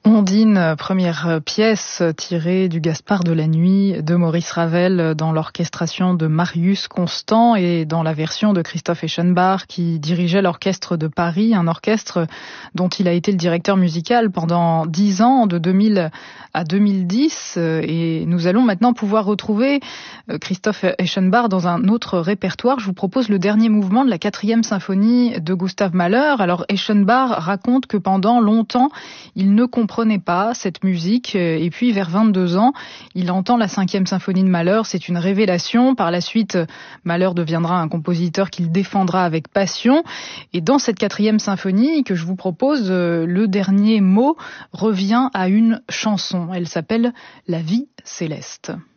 Ondine, première pièce tirée du Gaspard de la Nuit de Maurice Ravel dans l'orchestration de Marius Constant et dans la version de Christoph Eschenbach qui dirigeait l'orchestre de Paris, un orchestre dont il a été le directeur musical pendant 10 ans, de 2000 à 2010. Et nous allons maintenant pouvoir retrouver Christoph Eschenbach dans un autre répertoire. Je vous propose le dernier mouvement de la 4e symphonie de Gustav Mahler. Alors Eschenbach raconte que pendant longtemps, il ne comprenait pas cette musique et puis vers 22 ans, il entend la 5e symphonie de Mahler, c'est une révélation. Par la suite, Mahler deviendra un compositeur qu'il défendra avec passion et dans cette 4e symphonie que je vous propose, le dernier mot revient à une chanson. Elle s'appelle La vie céleste.